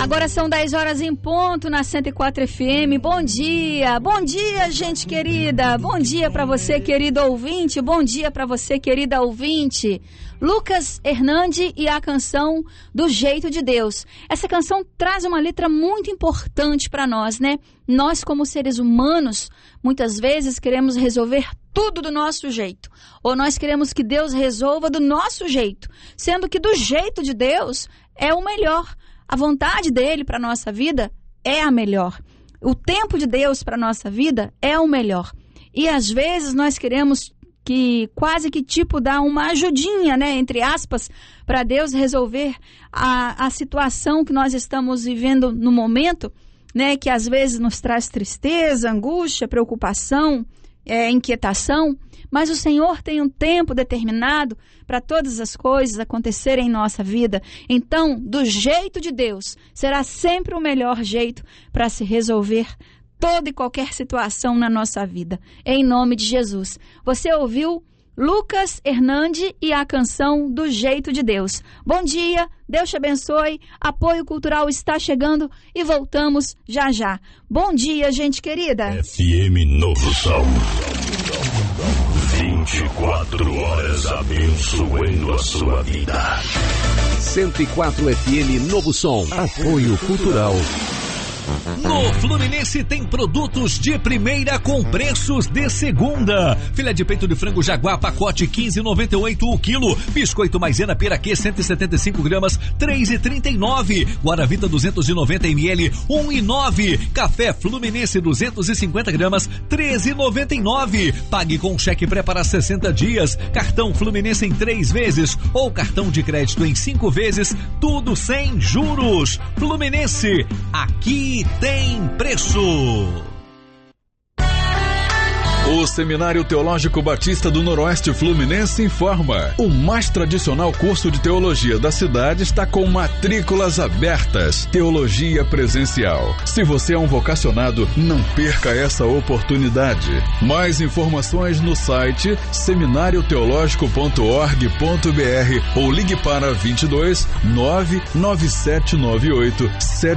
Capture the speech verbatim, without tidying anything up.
Agora são dez horas em ponto na cento e quatro F M. Bom dia, bom dia, gente querida. Bom dia para você, querido ouvinte. Bom dia para você, querida ouvinte. Lucas Hernandes e a canção Do Jeito de Deus. Essa canção traz uma letra muito importante para nós, né? Nós, como seres humanos, muitas vezes queremos resolver tudo do nosso jeito. Ou nós queremos que Deus resolva do nosso jeito, sendo que do jeito de Deus é o melhor. A vontade dele para a nossa vida é a melhor. O tempo de Deus para a nossa vida é o melhor. E às vezes nós queremos que quase que tipo dar uma ajudinha, né, entre aspas, para Deus resolver a, a situação que nós estamos vivendo no momento, né, que às vezes nos traz tristeza, angústia, preocupação, é, inquietação. Mas o Senhor tem um tempo determinado para todas as coisas acontecerem em nossa vida. Então, do jeito de Deus, será sempre o melhor jeito para se resolver toda e qualquer situação na nossa vida. Em nome de Jesus. Você ouviu Lucas Hernandes e a canção Do Jeito de Deus. Bom dia, Deus te abençoe. Apoio Cultural está chegando e voltamos já já. Bom dia, gente querida. F M Novo Sol. vinte e quatro horas abençoando a sua vida. cento e quatro F M Novo Som. Apoio Cultural. No Fluminense tem produtos de primeira com preços de segunda. Filé de peito de frango Jaguar, pacote quinze reais e noventa e oito centavos o quilo. Biscoito maisena Piraquê, cento e setenta e cinco gramas, três reais e trinta e nove centavos. Guaravita duzentos e noventa mililitros, um real e nove centavos. Café Fluminense duzentos e cinquenta gramas, treze reais e noventa e nove centavos. Pague com cheque pré para sessenta dias. Cartão Fluminense em três vezes ou cartão de crédito em cinco vezes, tudo sem juros. Fluminense, aqui tem preço. O Seminário Teológico Batista do Noroeste Fluminense informa: o mais tradicional curso de teologia da cidade está com matrículas abertas. Teologia presencial. Se você é um vocacionado, não perca essa oportunidade. Mais informações no site seminário teológico ponto org ponto br ou ligue para vinte e dois, nove nove sete nove oito, sete